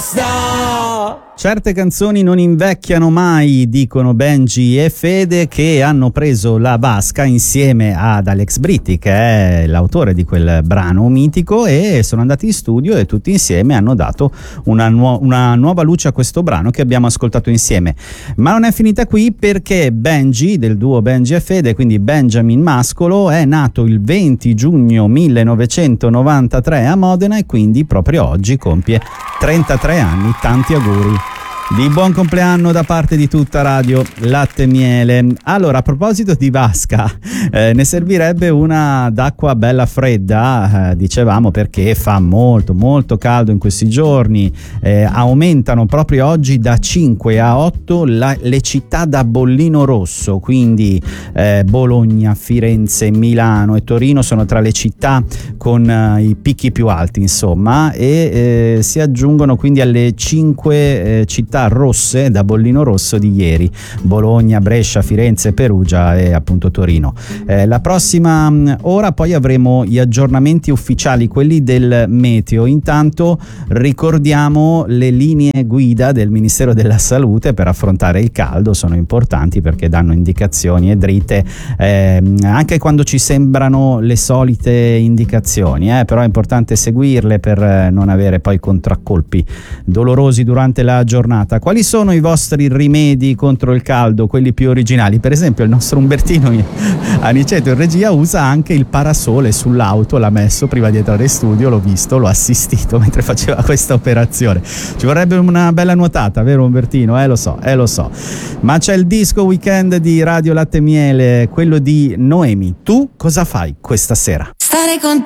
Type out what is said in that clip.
festa. Certe canzoni non invecchiano mai, dicono Benji e Fede, che hanno preso la vasca insieme ad Alex Britti, che è l'autore di quel brano mitico, e sono andati in studio e tutti insieme hanno dato una nuova luce a questo brano che abbiamo ascoltato insieme. Ma non è finita qui, perché Benji, del duo Benji e Fede, quindi Benjamin Mascolo, è nato il 20 giugno 1993 a Modena e quindi proprio oggi compie 33 anni. Tanti auguri di buon compleanno da parte di tutta Radio Latte e Miele. Allora, a proposito di vasca, ne servirebbe una d'acqua bella fredda, dicevamo, perché fa molto molto caldo in questi giorni. Aumentano proprio oggi da 5 a 8 le città da bollino rosso, quindi Bologna, Firenze, Milano e Torino sono tra le città con i picchi più alti, insomma, e si aggiungono quindi alle 5 città rosse da bollino rosso di ieri: Bologna, Brescia, Firenze, Perugia e appunto Torino. La prossima ora poi avremo gli aggiornamenti ufficiali, quelli del meteo. Intanto ricordiamo le linee guida del Ministero della Salute per affrontare il caldo. Sono importanti perché danno indicazioni e dritte anche quando ci sembrano le solite indicazioni, però è importante seguirle per non avere poi contraccolpi dolorosi durante la giornata. Quali sono i vostri rimedi contro il caldo, quelli più originali? Per esempio il nostro Umbertino Aniceto in regia usa anche il parasole sull'auto, l'ha messo prima di entrare in studio, l'ho visto, l'ho assistito mentre faceva questa operazione. Ci vorrebbe una bella nuotata, vero Umbertino? Lo so. Ma c'è il disco weekend di Radio Latte e Miele, quello di Noemi. Tu cosa fai questa sera? Stare con